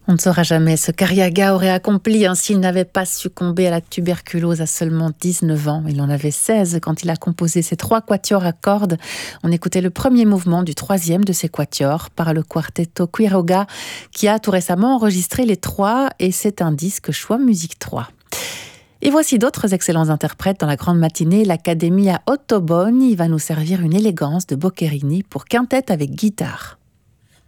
On ne saura jamais ce qu'Arriaga aurait accompli s'il n'avait pas succombé à la tuberculose à seulement 19 ans. Il en avait 16 quand il a composé ses 3 quatuors à cordes. On écoutait le premier mouvement du 3e de ces quatuors par le Quartetto Quiroga qui a tout récemment enregistré les 3 et c'est un disque Choix Musique 3. Et voici d'autres excellents interprètes dans la grande matinée. L'Accademia Ottoboni va nous servir une élégance de Boccherini pour quintette avec guitare.